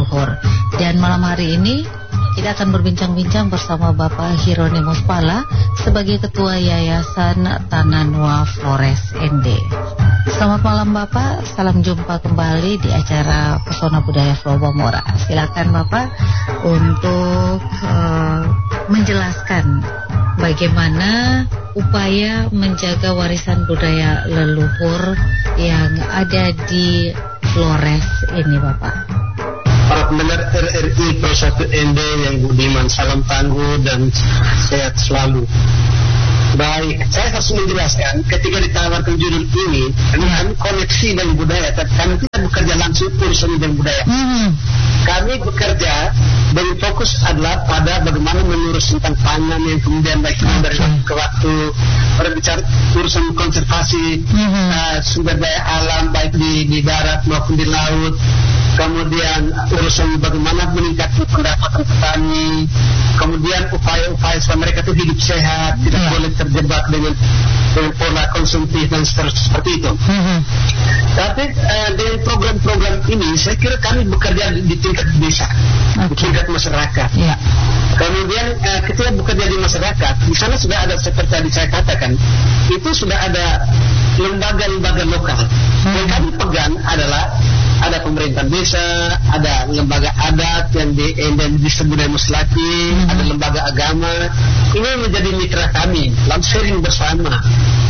leluhur. Dan malam hari ini kita akan berbincang-bincang bersama Bapak Hieronymus Pala sebagai Ketua Yayasan Tananua Flores ND. Selamat malam Bapak, salam jumpa kembali di acara Pesona Budaya Flow Bamora. Silakan Bapak untuk menjelaskan bagaimana upaya menjaga warisan budaya leluhur yang ada di Flores ini Bapak. Para pendengar RRI Pro 1 ND yang budiman, salam tangguh dan sehat selalu. Baik, saya harus menjelaskan ketika ditawarkan judul ini, kami koneksi dengan budaya, tapi kami tidak bekerja langsung urusan dengan budaya. Kami bekerja dan fokus adalah pada bagaimana mengurus tentang pangan yang kemudian baik dari waktu ke waktu, berbicara urusan konservasi sumber daya alam baik di darat maupun di laut. Kemudian urusan bagaimana meningkatkan pendapatan petani, kemudian upaya-upaya supaya mereka itu hidup sehat, tidak boleh terjebak dengan pola konsumtif dan seperti itu. Tapi dengan program-program ini, saya kira kami bekerja di tingkat desa, di tingkat masyarakat. Kemudian ketika bekerja di masyarakat, di sana sudah ada seperti tadi saya katakan, itu sudah ada lembaga-lembaga lokal. Yang kami pegang adalah ada pemerintahan desa, ada lembaga adat yang disebut budaya muslaki, ada lembaga agama. Ini menjadi mitra kami dalam sharing bersama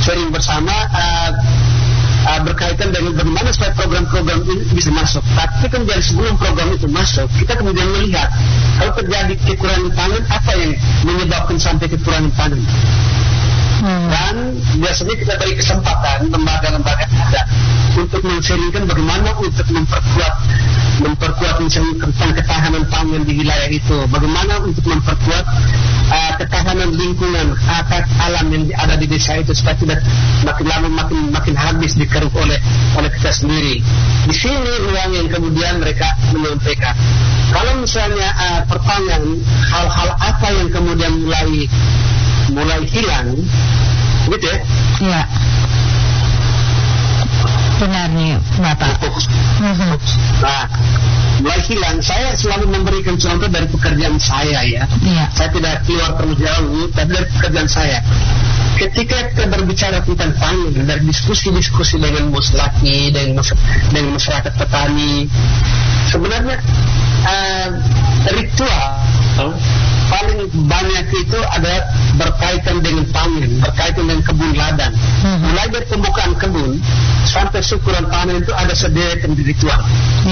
berkaitan dengan bagaimana supaya program-program ini bisa masuk. Tapi kemudian sebelum program itu masuk, kita kemudian melihat kalau terjadi kekurangan pangan, apa yang menyebabkan sampai kekurangan pangan. Dan biasanya kita beri kesempatan lembaga-lembaga adat untuk men-sharingkan bagaimana untuk memperkuat misalnya tentang ketahanan pangan di wilayah itu, bagaimana untuk memperkuat ketahanan lingkungan alam yang ada di desa itu supaya tidak makin lama makin habis dikeruk oleh kita sendiri. Di sini ruang yang kemudian mereka menyampaikan. Kalau misalnya pertanyaan hal-hal apa yang kemudian mulai hilang, gitu ya? Iya. Benar nih Bapak. Nah, mulai hilang. Saya selalu memberikan contoh dari pekerjaan saya ya. Saya tidak keluar terlalu jauh, tapi dari pekerjaan saya. Ketika kita berbicara tentang pangan, dari diskusi-diskusi dengan muslaki, dengan masyarakat petani, sebenarnya ritual paling banyak itu ada berkaitan dengan pangan, berkaitan dengan kebun ladang. Mulai dari pembukaan kebun sampai syukuran panen itu ada sederet ritual.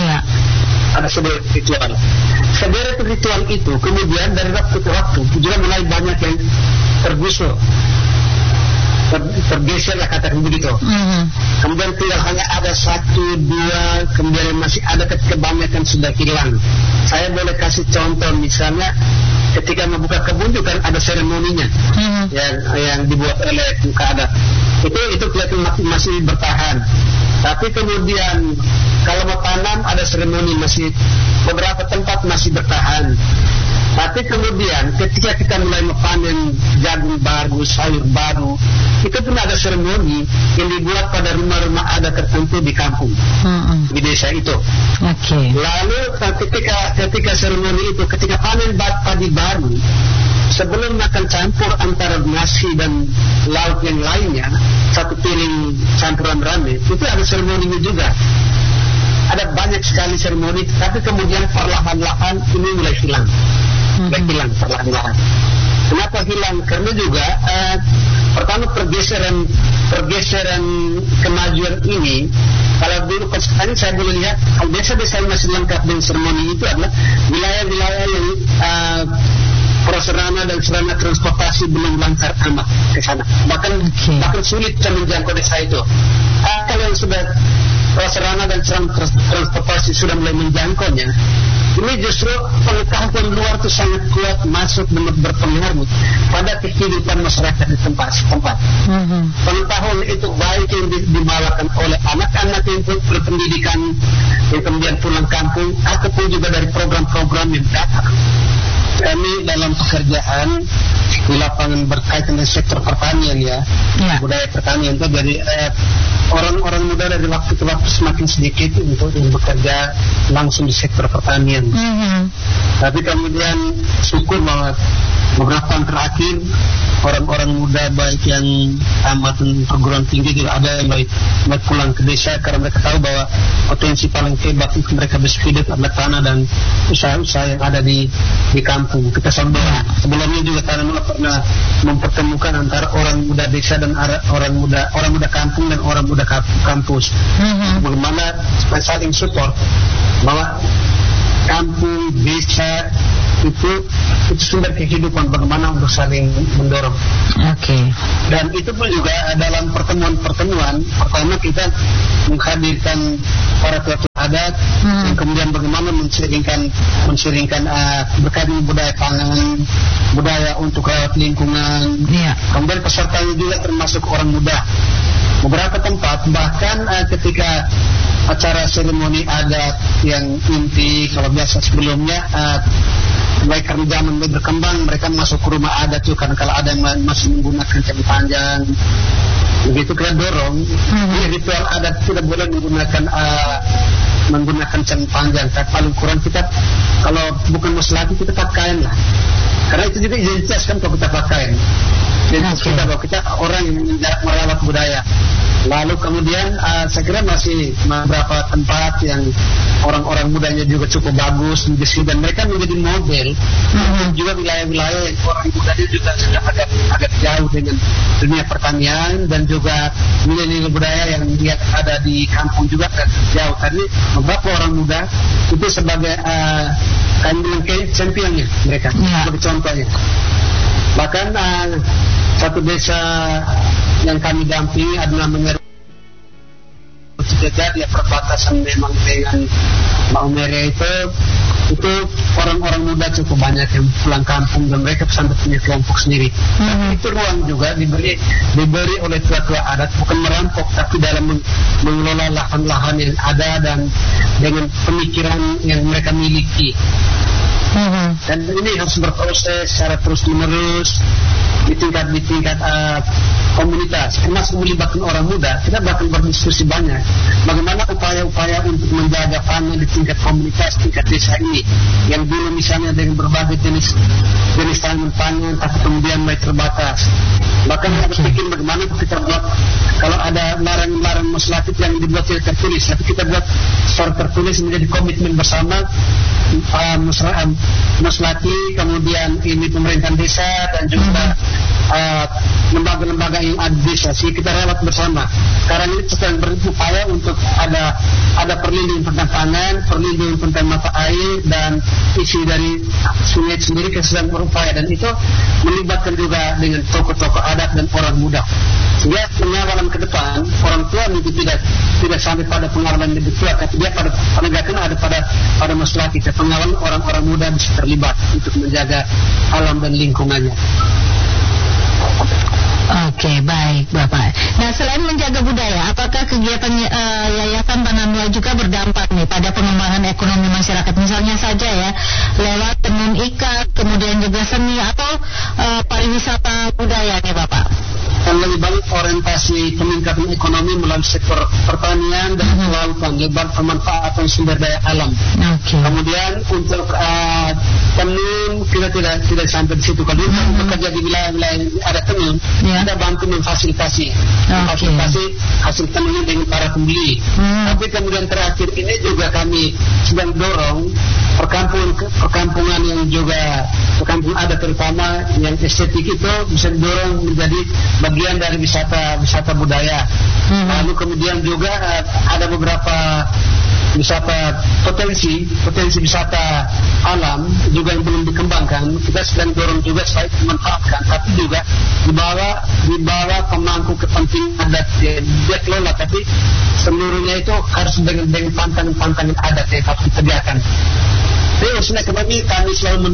Ada sederet ritual. Sederet ritual itu kemudian dari waktu ke waktu juga mulai banyak yang tergusur, tergeser lah katakan begitu. Kemudian tinggal hanya ada satu, dua, kemudian masih ada kebanyakan sudah hilang. Saya boleh kasih contoh misalnya ketika membuka kebun itu kan ada seremoninya yang dibuat oleh muka adat. Itu kelihatan masih bertahan. Tapi kemudian kalau mau tanam ada seremoni, masih beberapa tempat masih bertahan. Tapi kemudian ketika kita mulai memanen jagung baru, sayur baru, itu pun ada seremoni yang dibuat pada rumah-rumah adat tertentu di kampung, di desa itu. Lalu ketika seremoni itu, ketika panen padi baru, sebelum makan campur antara nasi dan lauk yang lainnya, satu piring campuran rame, itu ada seremoninya juga. Ada banyak sekali seremoni, tapi kemudian perlahan-lahan ini mulai hilang. Hilang perlahan-lahan. Kenapa hilang? Karena juga pertama pergeseran kemajuan ini. Kalau dulu pas sekarang saya boleh lihat desa-desa yang masih lengkap dengan seremoni itu adalah wilayah-wilayah yang prasarana dan sarana transportasi belum lancar amat ke sana. Bahkan sulit menjangkau desa itu. Kalau yang sudah prasarana dan sarana transportasi sudah mulai menjangkaunya, ini justru pengetahuan luar itu sangat kuat masuk dan berpengaruh pada kehidupan masyarakat di tempat-tempat. Pengetahuan itu baik yang dibawakan oleh anak-anak yang berpendidikan yang kemudian pulang kampung, ataupun juga dari program-program yang datang. Kami dalam pekerjaan di lapangan berkaitan dengan sektor pertanian ya. Budaya pertanian itu jadi orang-orang muda dari waktu ke waktu semakin sedikit untuk bekerja langsung di sektor pertanian. Tapi kemudian syukur bahwa beberapa tahun terakhir orang-orang muda baik yang tamatan perguruan tinggi juga ada yang baik pulang ke desa karena mereka tahu bahwa potensi paling hebat untuk mereka bisa hidup adalah tanah dan usaha-usaha yang ada di kampung. Kita sebelumnya juga Tanah pernah mempertemukan antara orang muda desa dan orang muda kampung dan orang muda kampus. Bagaimana supaya saling support bahwa kampung, desa itu sumber kehidupan, bagaimana untuk saling mendorong. Dan itu pun juga dalam pertemuan-pertemuan pertama kita menghadirkan para tua-tua adat dan kemudian bagaimana mensiringkan berkaitan budaya pangan, budaya untuk rawat lingkungan. Kemudian pesertanya juga termasuk orang muda. Beberapa tempat bahkan ketika acara seremoni adat yang inti, kalau biasa sebelumnya baik karena zaman berkembang mereka masuk ke rumah adat juga kan, kalau ada yang masih menggunakan jam panjang begitu kita dorong ritual adat tidak boleh menggunakan jam panjang. Paling kurang kita kalau bukan muslaki kita pakaian lah, karena itu juga identitas kan kalau kita pakaian identitas kita bahwa kita orang yang merawat budaya. Lalu kemudian saya kira masih beberapa tempat yang orang-orang mudanya juga cukup bagus dan mereka menjadi model. Juga wilayah-wilayah yang orang mudanya juga sudah agak jauh dengan dunia pertanian dan juga nilai-nilai budaya yang ada di kampung juga agak jauh. Tadi beberapa orang muda itu sebagai championnya mereka, sebagai contohnya. Bahkan satu desa yang kami dampingi ada namanya Cijaga, dia perbatasan memang dengan Maumere itu orang-orang muda cukup banyak yang pulang kampung dan mereka sampai punya kelompok sendiri. Itu ruang juga diberi oleh tua-tua adat, bukan merampok tapi dalam mengelola lahan-lahan yang ada dan dengan pemikiran yang mereka miliki. Dan ini harus berproses secara terus-menerus di tingkat komunitas, termasuk melibatkan orang muda. Kita bahkan berdiskusi banyak bagaimana upaya-upaya untuk menjaga pangan di tingkat komunitas, tingkat desa ini yang dulu misalnya dengan berbagai jenis tanaman pangan tapi kemudian mulai terbatas. Bahkan kita berpikir bagaimana kita buat kalau ada larang-larang muslaki yang dibuat tidak tertulis, tapi kita buat secara tertulis menjadi komitmen bersama muslaki, kemudian ini pemerintahan desa dan juga lembaga-lembaga yang ada di desa, sih kita rawat bersama. Sekarang ini sedang berupaya untuk ada perlindungan tentang pangan, perlindungan tentang mata air dan isi dari sungai sendiri, kita sedang berupaya dan itu melibatkan juga dengan tokoh-tokoh adat dan orang muda. Sehingga pengawalan ke depan orang tua itu tidak sampai pada pengawalan lebih tua, tapi dia pada penegakan ada pada masalah kita, pengawalan orang-orang muda bisa terlibat untuk menjaga alam dan lingkungannya. Oke, baik Bapak. Nah, selain menjaga budaya, apakah kegiatan Yayasan Tanah juga berdampak nih pada pengembangan ekonomi masyarakat? Misalnya saja ya, lewat tenun ikat, kemudian juga seni atau pariwisata budaya nih Bapak? Dan lebih banyak orientasi peningkatan ekonomi melalui sektor pertanian dan kelautan, lebar pemanfaatan sumber daya alam. Kemudian untuk tenun kita tidak sampai di situ. Kalau kita bekerja di wilayah-wilayah ada tenun, kita bantu memfasilitasi hasil tenunnya dengan para pembeli. Tapi kemudian terakhir ini juga kami sedang dorong perkampungan yang juga perkampungan adat terutama yang estetik itu bisa didorong menjadi bagian dari wisata budaya. Lalu kemudian juga ada beberapa wisata potensi wisata alam juga yang belum dikembangkan. Kita sedang dorong juga supaya dimanfaatkan, tapi juga dibawa pemangku kepentingan adat dia kelola, tapi seluruhnya itu harus dengan pantangan adat yang harus disediakan. Jadi usaha kami selalu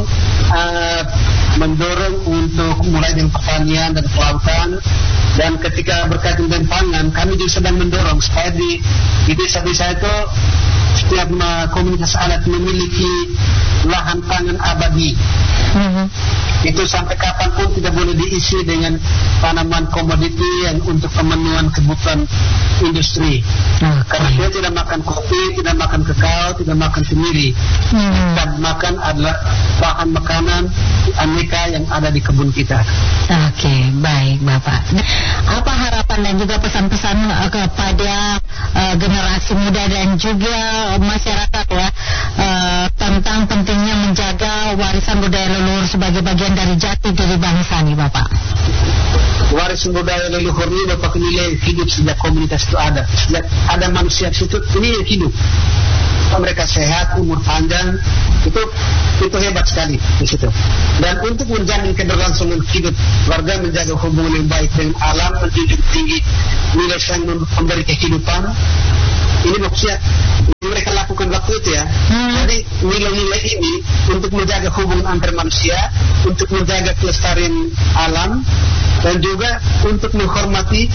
mendorong untuk mulai dengan pertanian dan kelautan, dan ketika berkaitan dengan pangan kami juga sedang mendorong supaya di desa-desa itu setiap komunitas adat memiliki lahan pangan abadi. Itu sampai kapanpun tidak boleh diisi dengan tanaman komoditi yang untuk pemenuhan kebutuhan industri. Karena dia tidak makan kopi, tidak makan kakao, tidak makan kemiri. Dan makan adalah bahan makanan aneka yang ada di kebun kita. Oke, baik Bapak. Apa harapan dan juga pesan-pesan kepada generasi muda dan juga masyarakat ya tentang pentingnya menjaga warisan budaya leluhur sebagai bagian dari jati diri bangsa nih Bapak? Warisan budaya leluhur ini Bapak nilai hidup sejak komunitas itu ada. Sejak ada manusia situ, ini yang hidup. Mereka sehat, umur panjang, itu hebat sekali di situ. Dan untuk menjamin keberlangsungan hidup, warga menjaga hubungan yang baik dengan alam, menjunjung tinggi nilai yang memberi kehidupan. Ini maksudnya mereka lakukan waktu itu ya. Jadi nilai-nilai ini untuk menjaga hubungan antar manusia, untuk menjaga kelestarian alam, dan juga untuk menghormati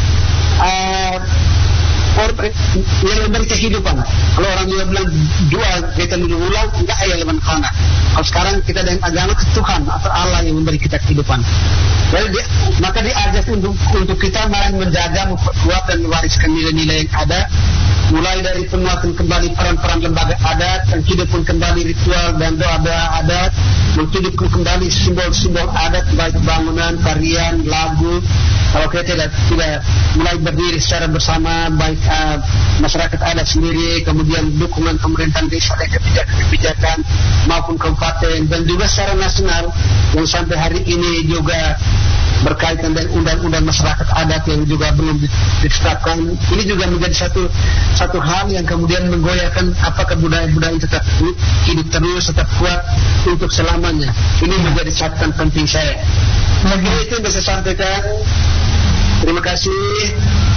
yang memberi kehidupan. Kalau orang juga bilang jual kita minum ulang, enggak ya leban kana. Kalau sekarang kita dengan agama ke Tuhan atau Allah yang memberi kita kehidupan. Jadi maka diajak untuk kita menjaga, memperkuat dan mewariskan nilai-nilai yang ada, mulai dari penguatan kembali peran-peran lembaga adat, dan hidupkan kembali ritual dan doa-doa adat, menghidupkan kembali simbol-simbol adat, baik bangunan, tarian, lagu. Kalau kita tidak mulai berdiri secara bersama, baik masyarakat adat sendiri, kemudian dukungan pemerintahan desa dan kebijakan maupun kabupaten, dan juga secara nasional yang sampai hari ini juga berkaitan dengan undang-undang masyarakat adat yang juga belum ditetapkan. Ini juga menjadi satu hal yang kemudian menggoyahkan apakah budaya-budaya tetap hidup terus, tetap kuat untuk selamanya. Ini menjadi catatan penting saya. Mungkin itu yang bisa sampaikan. Terima kasih.